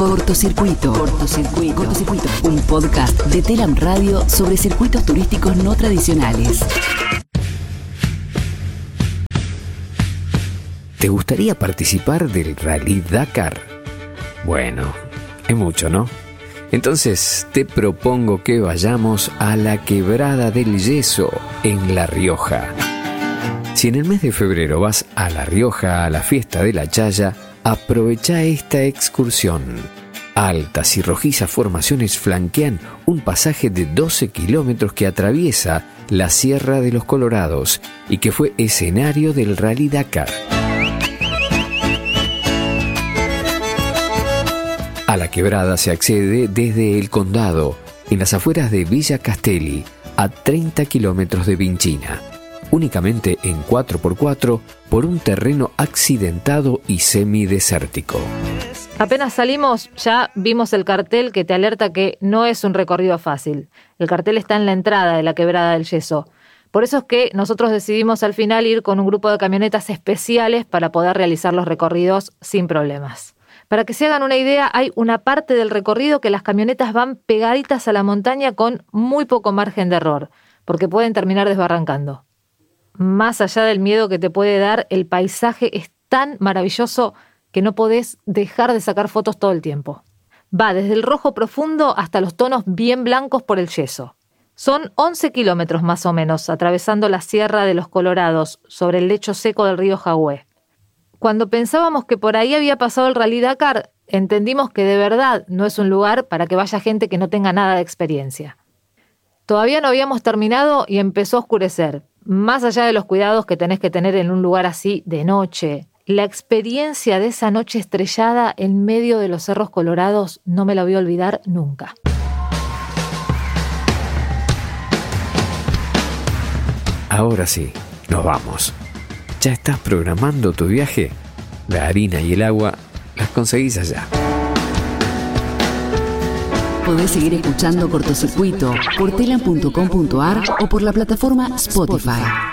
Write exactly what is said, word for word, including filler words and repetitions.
Cortocircuito. Cortocircuito. Cortocircuito. Un podcast de Telam Radio sobre circuitos turísticos no tradicionales. ¿Te gustaría participar del Rally Dakar? Bueno, es mucho, ¿no? Entonces te propongo que vayamos a la Quebrada del Yeso, en La Rioja. Si en el mes de febrero vas a La Rioja a la fiesta de la Chaya, aprovecha esta excursión. Altas y rojizas formaciones flanquean un pasaje de doce kilómetros que atraviesa la Sierra de los Colorados y que fue escenario del Rally Dakar. A la quebrada se accede desde el condado, en las afueras de Villa Castelli, a treinta kilómetros de Vinchina, únicamente en cuatro por cuatro por un terreno accidentado y semidesértico. Apenas salimos, ya vimos el cartel que te alerta que no es un recorrido fácil. El cartel está en la entrada de la Quebrada del Yeso. Por eso es que nosotros decidimos al final ir con un grupo de camionetas especiales para poder realizar los recorridos sin problemas. Para que se hagan una idea, hay una parte del recorrido que las camionetas van pegaditas a la montaña con muy poco margen de error, porque pueden terminar desbarrancando. Más allá del miedo que te puede dar, el paisaje es tan maravilloso que no podés dejar de sacar fotos todo el tiempo. Va desde el rojo profundo hasta los tonos bien blancos por el yeso. Son once kilómetros más o menos, atravesando la Sierra de los Colorados, sobre el lecho seco del río Jagüé. Cuando pensábamos que por ahí había pasado el Rally Dakar, entendimos que de verdad no es un lugar para que vaya gente que no tenga nada de experiencia. Todavía no habíamos terminado y empezó a oscurecer. Más allá de los cuidados que tenés que tener en un lugar así de noche, la experiencia de esa noche estrellada en medio de los cerros colorados no me la voy a olvidar nunca. Ahora sí, nos vamos. ¿Ya estás programando tu viaje? La harina y el agua las conseguís allá. Podés seguir escuchando Cortocircuito por telam punto com punto ar o por la plataforma Spotify.